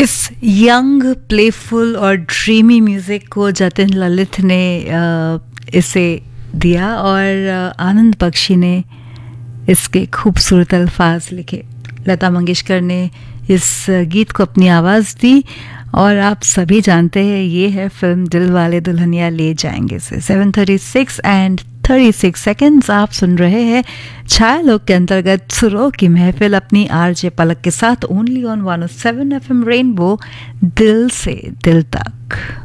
इस young playful और dreamy music को जतिन ललित ने इसे दिया और आनंद बख्शी ने इसके खूबसूरत अल्फाज लिखे। लता मंगेशकर ने इस गीत को अपनी आवाज़ दी और आप सभी जानते हैं ये है फिल्म दिल वाले दुल्हनिया ले जाएंगे से। 7:36 एंड 36 सेकेंड्स आप सुन रहे हैं छाया लोक के अंतर्गत सुरों की महफिल अपनी आरजे पलक के साथ ओनली ऑन 107 FM रेनबो, दिल से दिल तक।